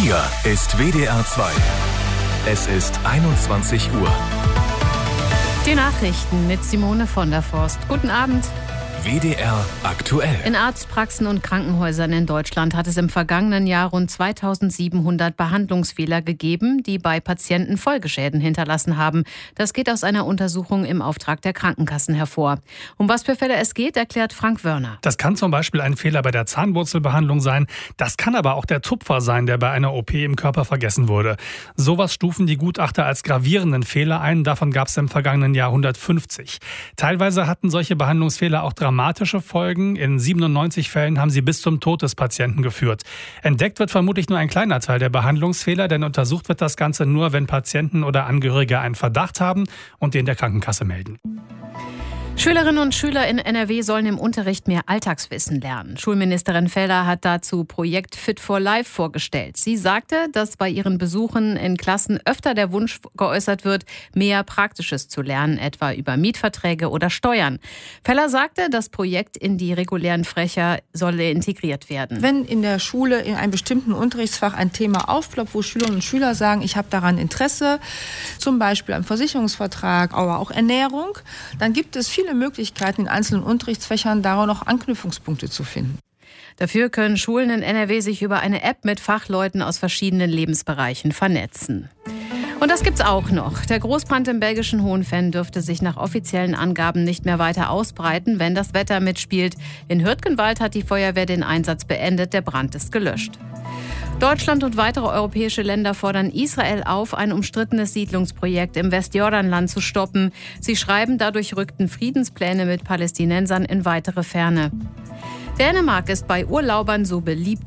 Hier ist WDR 2. Es ist 21 Uhr. Die Nachrichten mit Simone von der Forst. Guten Abend. WDR aktuell. In Arztpraxen und Krankenhäusern in Deutschland hat es im vergangenen Jahr rund 2700 Behandlungsfehler gegeben, die bei Patienten Folgeschäden hinterlassen haben. Das geht aus einer Untersuchung im Auftrag der Krankenkassen hervor. Um was für Fälle es geht, erklärt Frank Wörner. Das kann zum Beispiel ein Fehler bei der Zahnwurzelbehandlung sein. Das kann aber auch der Tupfer sein, der bei einer OP im Körper vergessen wurde. Sowas stufen die Gutachter als gravierenden Fehler ein. Davon gab es im vergangenen Jahr 150. Teilweise hatten solche Behandlungsfehler auch dramatische Folgen. In 97 Fällen haben sie bis zum Tod des Patienten geführt. Entdeckt wird vermutlich nur ein kleiner Teil der Behandlungsfehler, denn untersucht wird das Ganze nur, wenn Patienten oder Angehörige einen Verdacht haben und den der Krankenkasse melden. Schülerinnen und Schüler in NRW sollen im Unterricht mehr Alltagswissen lernen. Schulministerin Faeser hat dazu Projekt Fit for Life vorgestellt. Sie sagte, dass bei ihren Besuchen in Klassen öfter der Wunsch geäußert wird, mehr Praktisches zu lernen, etwa über Mietverträge oder Steuern. Faeser sagte, das Projekt in die regulären Fächer solle integriert werden. Wenn in der Schule in einem bestimmten Unterrichtsfach ein Thema aufploppt, wo Schülerinnen und Schüler sagen, ich habe daran Interesse, zum Beispiel am Versicherungsvertrag, aber auch Ernährung, dann gibt es viele Möglichkeiten, in einzelnen Unterrichtsfächern daran noch Anknüpfungspunkte zu finden. Dafür können Schulen in NRW sich über eine App mit Fachleuten aus verschiedenen Lebensbereichen vernetzen. Und das gibt's auch noch. Der Großbrand im belgischen Hohenfenn dürfte sich nach offiziellen Angaben nicht mehr weiter ausbreiten, wenn das Wetter mitspielt. In Hürtgenwald hat die Feuerwehr den Einsatz beendet, der Brand ist gelöscht. Deutschland und weitere europäische Länder fordern Israel auf, ein umstrittenes Siedlungsprojekt im Westjordanland zu stoppen. Sie schreiben, dadurch rückten Friedenspläne mit Palästinensern in weitere Ferne. Dänemark ist bei Urlaubern so beliebt